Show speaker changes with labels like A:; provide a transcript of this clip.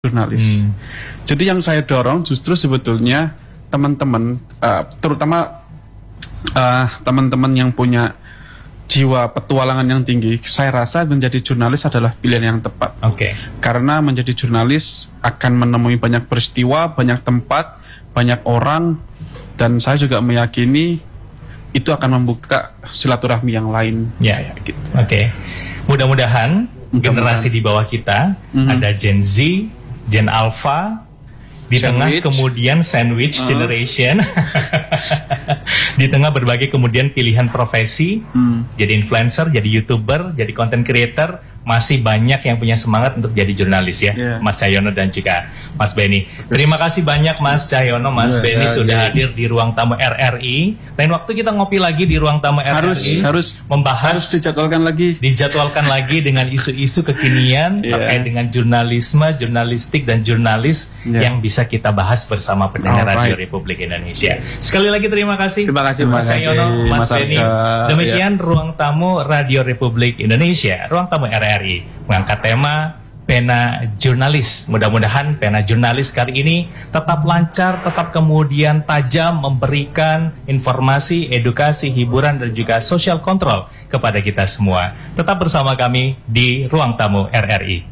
A: jurnalis. Jadi yang saya dorong justru sebetulnya teman-teman, terutama teman-teman yang punya jiwa petualangan yang tinggi, saya rasa menjadi jurnalis adalah pilihan yang tepat. Karena menjadi jurnalis akan menemui banyak peristiwa, banyak tempat, banyak orang, dan saya juga meyakini itu akan membuka silaturahmi yang lain.
B: Gitu. Mudah-mudahan generasi di bawah kita ada Gen Z, Gen Alpha, di tengah kemudian sandwich generation, di tengah berbagai kemudian pilihan profesi, jadi influencer, jadi YouTuber, jadi content creator, masih banyak yang punya semangat untuk jadi jurnalis ya, Mas Cahyono dan juga Mas Benny. Terima kasih banyak Mas Cahyono, Mas Benny sudah hadir di ruang tamu RRI. Lain waktu kita ngopi lagi di ruang tamu RRI, harus dijadwalkan lagi dengan isu-isu kekinian terkait dengan jurnalisme, jurnalistik dan jurnalis yang bisa kita bahas bersama pendengar Radio Republik Indonesia. Sekali lagi terima kasih Mas Cahyono, Mas Benny. Demikian ruang tamu Radio Republik Indonesia, ruang tamu RRI mengangkat tema Pena Jurnalis. Mudah-mudahan Pena Jurnalis kali ini tetap lancar, tetap kemudian tajam, memberikan informasi, edukasi, hiburan, dan juga social control kepada kita semua. Tetap bersama kami di Ruang Tamu RRI.